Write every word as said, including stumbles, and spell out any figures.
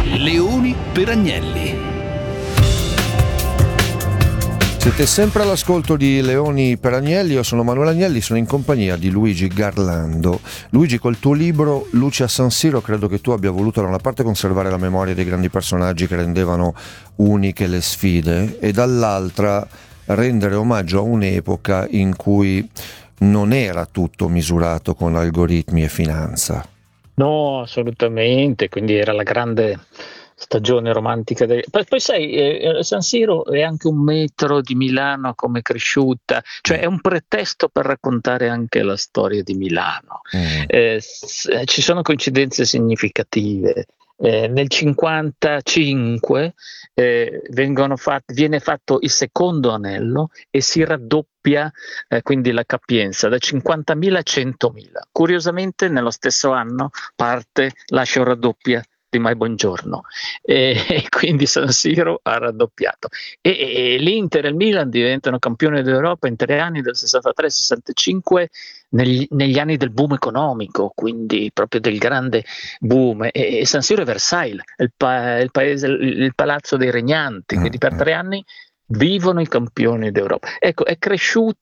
Leoni per Agnelli. Siete sempre all'ascolto di Leoni per Agnelli, io sono Manuel Agnelli, sono in compagnia di Luigi Garlando. Luigi, col tuo libro Luce a San Siro credo che tu abbia voluto da una parte conservare la memoria dei grandi personaggi che rendevano uniche le sfide e dall'altra rendere omaggio a un'epoca in cui non era tutto misurato con algoritmi e finanza. No, assolutamente, quindi era la grande stagione romantica. De... Poi, poi sai, eh, San Siro è anche un metro di Milano come è cresciuta, cioè è un pretesto per raccontare anche la storia di Milano. Mm. Eh, s- ci sono coincidenze significative. Eh, nel cinquantacinque eh, vengono fat- viene fatto il secondo anello e si raddoppia eh, quindi la capienza da cinquantamila a centomila. Curiosamente nello stesso anno parte la show raddoppia di Mai Buongiorno e, e quindi San Siro ha raddoppiato e, e, e l'Inter e il Milan diventano campioni d'Europa in tre anni, del sessantatré sessantacinque, negli, negli anni del boom economico, quindi proprio del grande boom, e, e San Siro è Versailles, il, pa- il paese, il, il palazzo dei regnanti, quindi per tre anni vivono i campioni d'Europa. Ecco, è cresciuta